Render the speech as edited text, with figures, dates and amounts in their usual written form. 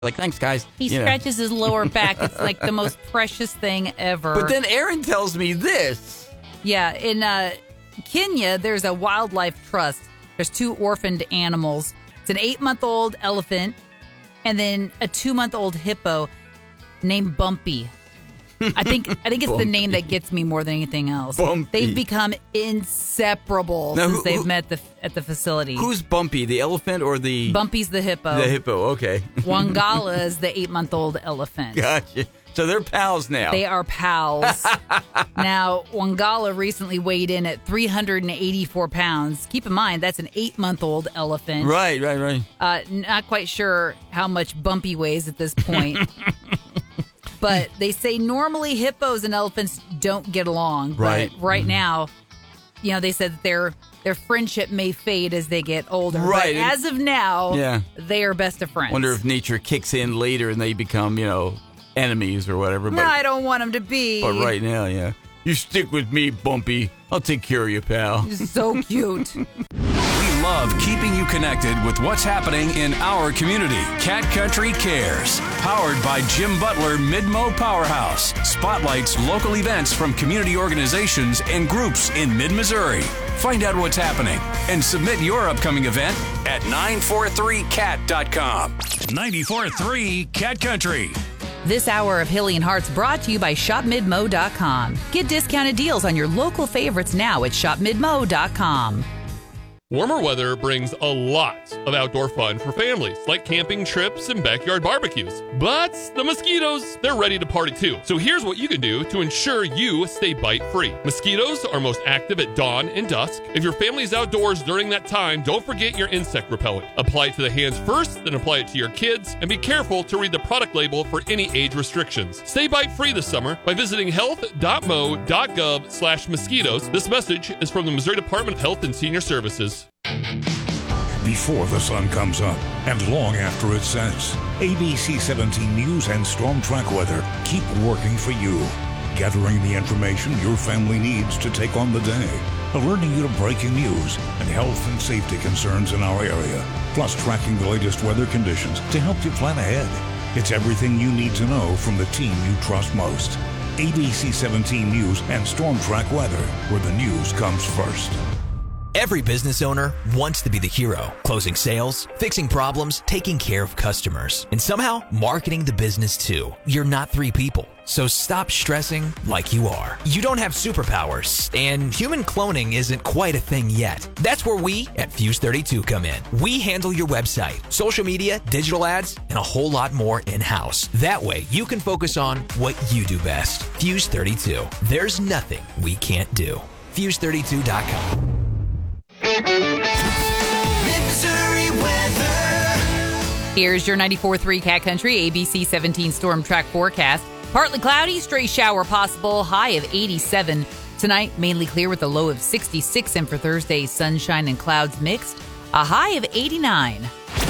Like, thanks, guys. He scratches his lower back. It's like the most precious thing ever. But then Aaron tells me this. Yeah, in Kenya, there's a wildlife trust. There's 2 orphaned animals. It's an 8-month-old elephant and then a 2-month-old hippo named Bumpy. I think it's the name that gets me more than anything else. Bumpy. They've become inseparable since they've met at the facility. Who's Bumpy, the elephant or the... Bumpy's the hippo. The hippo, okay. Wangala is the 8-month-old elephant. Gotcha. So they're pals now. They are pals. Now, Wangala recently weighed in at 384 pounds. Keep in mind, that's an 8-month-old elephant. Right. Not quite sure how much Bumpy weighs at this point. But they say normally hippos and elephants don't get along. Right. But right now, they said that their friendship may fade as they get older. Right. But as of now, they are best of friends. Wonder if nature kicks in later and they become, enemies or whatever. No, I don't want them to be. But right now, yeah. You stick with me, Bumpy. I'll take care of you, pal. You're so cute. We love keeping you connected with what's happening in our community. Cat Country Cares, powered by Jim Butler Mid-Mo Powerhouse. Spotlights local events from community organizations and groups in mid-Missouri. Find out what's happening and submit your upcoming event at 943cat.com. 94.3 Cat Country. This hour of Hilly and Hearts brought to you by ShopMidmo.com. Get discounted deals on your local favorites now at ShopMidmo.com. Warmer weather brings a lot of outdoor fun for families, like camping trips and backyard barbecues. But the mosquitoes, they're ready to party too. So here's what you can do to ensure you stay bite-free. Mosquitoes are most active at dawn and dusk. If your family's outdoors during that time, don't forget your insect repellent. Apply it to the hands first, then apply it to your kids, and be careful to read the product label for any age restrictions. Stay bite-free this summer by visiting health.mo.gov/mosquitoes. This message is from the Missouri Department of Health and Senior Services. Before the sun comes up and long after it sets, ABC 17 News and Storm Track Weather keep working for you, gathering the information your family needs to take on the day, alerting you to breaking news and health and safety concerns in our area, plus tracking the latest weather conditions to help you plan ahead. It's everything you need to know from the team you trust most. ABC 17 News and Storm Track Weather, where the news comes first. Every business owner wants to be the hero, closing sales, fixing problems, taking care of customers, and somehow marketing the business too. You're not 3 people, so stop stressing like you are. You don't have superpowers, and human cloning isn't quite a thing yet. That's where we at Fuse 32 come in. We handle your website, social media, digital ads, and a whole lot more in-house. That way, you can focus on what you do best. Fuse 32. There's nothing we can't do. Fuse32.com. Here's your 94.3 Cat Country ABC 17 Storm Track forecast. Partly cloudy, stray shower possible, high of 87. Tonight, mainly clear with a low of 66. And for Thursday, sunshine and clouds mixed, a high of 89.